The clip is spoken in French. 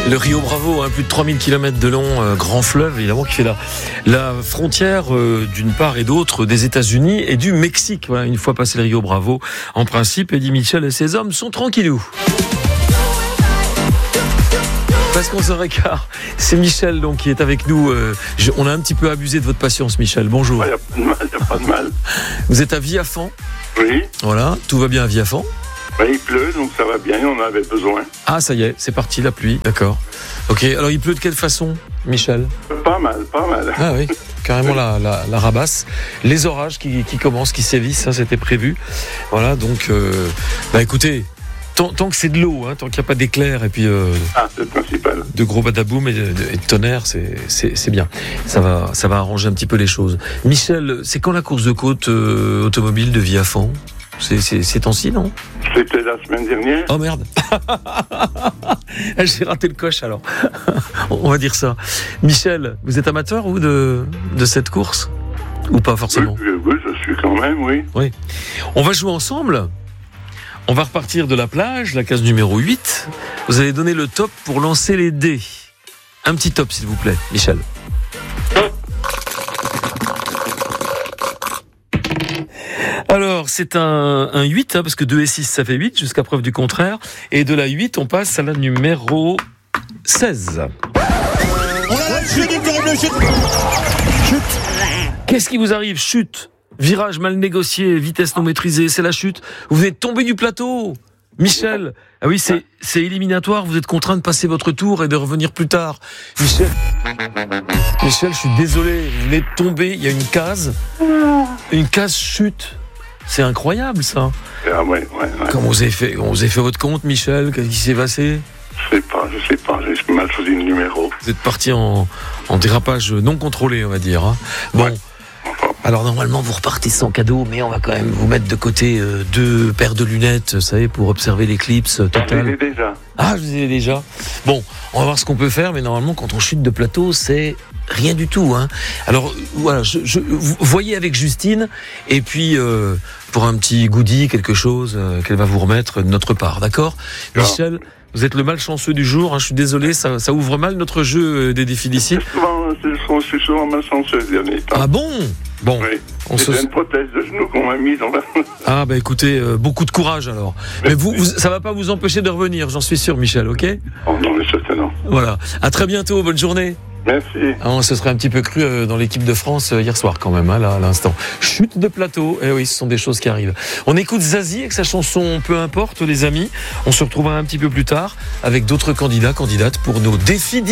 Le Rio Bravo, plus de 3000 km de long, grand fleuve évidemment qui fait la frontière d'une part et d'autre des États-Unis et du Mexique. Voilà, une fois passé le Rio Bravo, en principe, Eddie Mitchell et ses hommes sont tranquillous. Parce qu'on s'en récart, c'est Michel donc qui est avec nous. On a un petit peu abusé de votre patience, Michel. Bonjour. Il n'y a pas de mal. Vous êtes à Viafan ? Oui. Voilà, tout va bien à Viafan ? Oui, il pleut, donc ça va bien, on en avait besoin. Ah, ça y est, c'est parti, la pluie, d'accord. Ok, alors il pleut de quelle façon, Michel ? Pas mal. Ah oui, carrément la rabasse. Les orages qui commencent, qui sévissent, ça c'était prévu. Voilà, donc, écoutez, tant que c'est de l'eau, tant qu'il n'y a pas d'éclairs et puis c'est le principal. de gros badaboum et de tonnerre, c'est bien. Ça va arranger un petit peu les choses. Michel, c'est quand la course de côte automobile de Viafan ? C'est temps-ci, non ? C'était la semaine dernière. Oh merde. J'ai raté le coche alors. On va dire ça. Michel, vous êtes amateur ou de cette course ? Ou pas forcément ? Oui, je suis quand même, oui. Oui. On va jouer ensemble. On va repartir de la plage, la case numéro 8. Vous allez donner le top pour lancer les dés. Un petit top, s'il vous plaît, Michel. Alors, c'est un 8, parce que 2 et 6, ça fait 8, jusqu'à preuve du contraire. Et de la 8, on passe à la numéro 16. Chute. Qu'est-ce qui vous arrive ? Chute. Virage mal négocié, vitesse non maîtrisée, c'est la chute. Vous venez de tomber du plateau. Michel, ah oui, c'est éliminatoire, vous êtes contraint de passer votre tour et de revenir plus tard. Michel, je suis désolé, vous venez de tomber, il y a une case chute. C'est incroyable, ça. Ah ouais. Comment vous avez fait votre compte, Michel ? Qu'est-ce qui s'est passé ? Je sais pas, j'ai mal choisi le numéro. Vous êtes parti en dérapage non contrôlé, on va dire. Bon. Ouais. Alors normalement vous repartez sans cadeau, mais on va quand même vous mettre de côté 2 paires de lunettes, vous savez, pour observer l'éclipse totale. Je les ai déjà. Ah, je les ai déjà. Bon, on va voir ce qu'on peut faire, mais normalement quand on chute de plateau, c'est rien du tout. Alors voilà, vous voyez avec Justine, et puis pour un petit goodie, quelque chose qu'elle va vous remettre de notre part, d'accord ? Michel, vous êtes le malchanceux du jour, je suis désolé, ça ouvre mal notre jeu des défis d'ici. Je suis souvent malchanceux ces derniers temps. Ah bon ? Bon, oui. C'est une prothèse de genou qu'on m'a mise. Ah écoutez, beaucoup de courage alors. Mais vous, ça va pas vous empêcher de revenir, j'en suis sûr, Michel, ok ? Oh non, mais certainement. Voilà, à très bientôt, bonne journée. Merci. On se serait un petit peu cru dans l'équipe de France hier soir quand même, là à l'instant. Chute de plateau, oui, ce sont des choses qui arrivent. On écoute Zazie avec sa chanson Peu importe les amis. On se retrouvera un petit peu plus tard avec d'autres candidates pour nos défis.